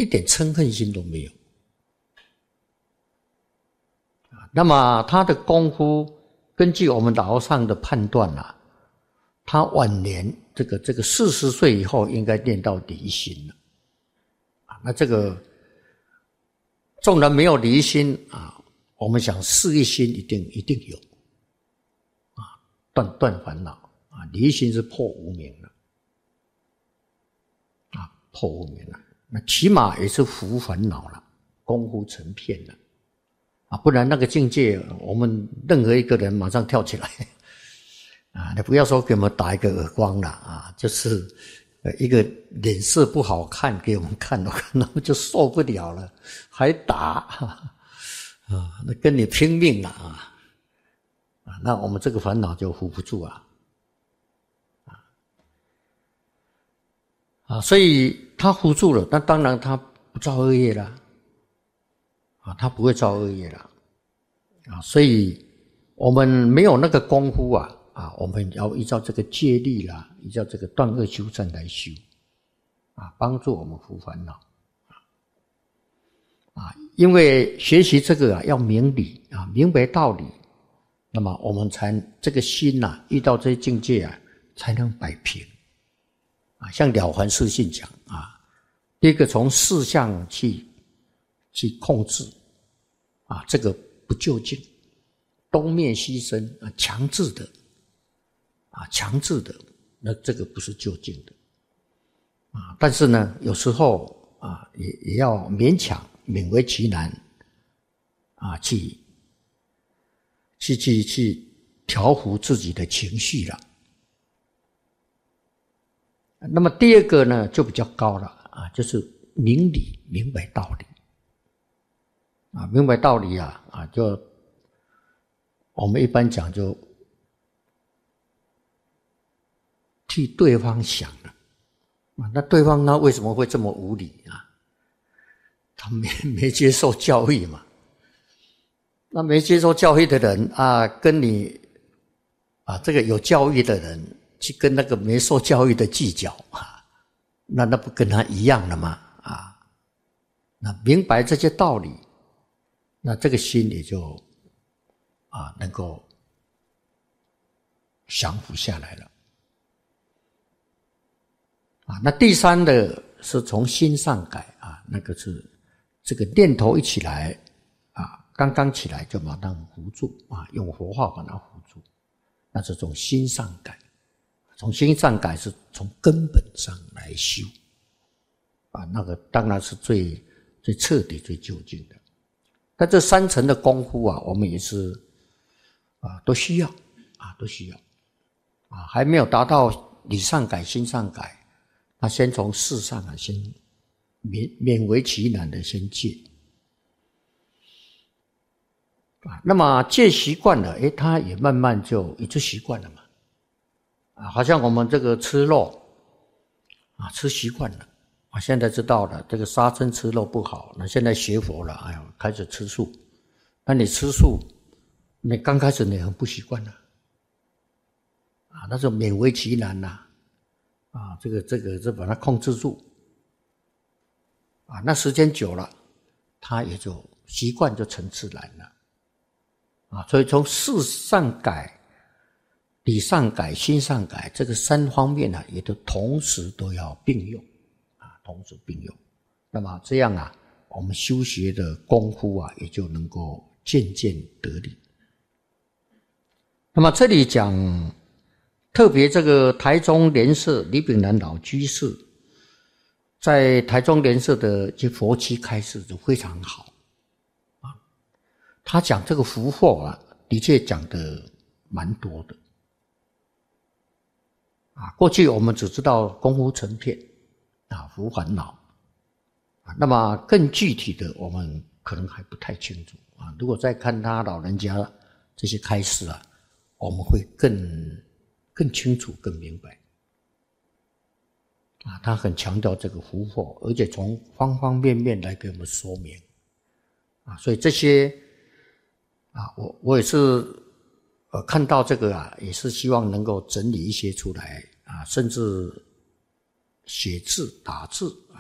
一点嗔恨心都没有。那么他的功夫，根据我们老和尚的判断啊，他晚年这个40岁以后应该练到离心了。那这个纵然没有离心啊，我们想事业心一定有啊，断烦恼啊，离心是破无明了啊，破无明了，那起码也是伏烦恼了，功夫成片了啊，不然那个境界，我们任何一个人马上跳起来啊，你不要说给我们打一个耳光了啊，就是一个脸色不好看给我们看，那我就受不了了，还打啊，那跟你拼命了啊，那我们这个烦恼就扶不住啊，所以他扶住了，那当然他不造恶业了啊，他不会造恶业了啊，所以我们没有那个功夫啊。我们要依照这个戒律啦，依照这个断恶修善来修啊，帮助我们伏烦恼啊。因为学习这个要明理啊，明白道理，那么我们才这个心遇到这些境界才能摆平啊。像了凡四训讲啊，第一个从四相去控制啊，这个不究竟，东面西升啊，强制的。强制的，那这个不是究竟的但是呢，有时候也要勉强，勉为其难去调伏自己的情绪了。那么第二个呢，就比较高了就是明理，明白道理明白道理就我们一般讲就。替对方想了那对方呢为什么会这么无理他没接受教育嘛。那没接受教育的人跟你这个有教育的人去跟那个没受教育的计较那不跟他一样了吗那明白这些道理，那这个心也就能够降服下来了。那第三的是从心上改那个是这个念头一起来刚刚起来就马上扶住用佛法把它扶住，那是从心上改。从心上改是从根本上来修那个当然是最彻底最究竟的。但这三层的功夫我们也是都需要都需要还没有达到理上改心上改，那先从事上先勉为其难的先戒那么戒习惯了他也慢慢也就习惯了嘛好像我们这个吃肉吃习惯了现在知道了这个杀生吃肉不好，那现在学佛了开始吃素。那你吃素，你刚开始你很不习惯那就勉为其难这个就把它控制住那时间久了他也就习惯就成自然了所以从事上改理上改心上改这个三方面也都同时都要并用同时并用。那么这样我们修学的功夫也就能够渐渐得力。那么这里讲特别这个台中莲社李炳南老居士在台中莲社的佛七开示就非常好他讲这个福祸的确讲得蛮多的过去我们只知道功夫成片伏烦恼那么更具体的我们可能还不太清楚如果再看他老人家这些开示我们会更清楚更明白他很强调这个福祸，而且从方方面面来给我们说明所以这些我也是看到这个也是希望能够整理一些出来甚至写字打字